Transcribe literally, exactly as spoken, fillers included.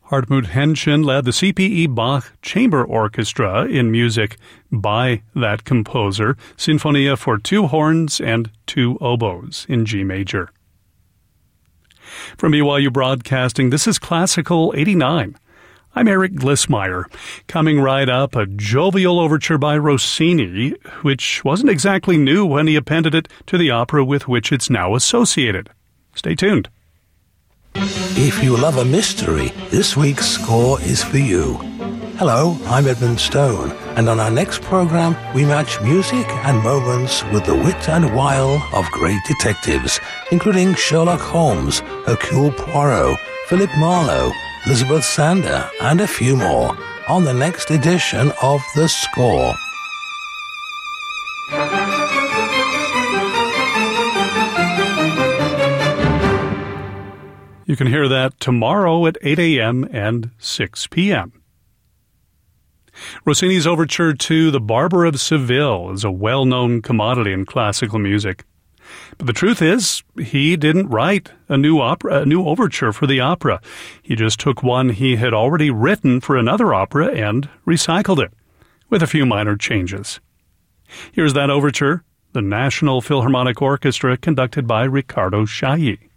Hartmut Henschen led the C P E Bach Chamber Orchestra in music by that composer, Sinfonia for two horns and two oboes in G major. From B Y U Broadcasting, this is Classical eighty-nine. I'm Eric Glissmeyer. Coming right up, a jovial overture by Rossini, which wasn't exactly new when he appended it to the opera with which it's now associated. Stay tuned. If you love a mystery, this week's score is for you. Hello, I'm Edmund Stone, and on our next program, we match music and moments with the wit and wile of great detectives, including Sherlock Holmes, Hercule Poirot, Philip Marlowe, Elizabeth Sander, and a few more on the next edition of The Score. You can hear that tomorrow at eight a.m. and six p.m. Rossini's overture to The Barber of Seville is a well-known commodity in classical music. But the truth is, he didn't write a new opera, a new overture for the opera. He just took one he had already written for another opera and recycled it, with a few minor changes. Here's that overture, the National Philharmonic Orchestra, conducted by Riccardo Chailly.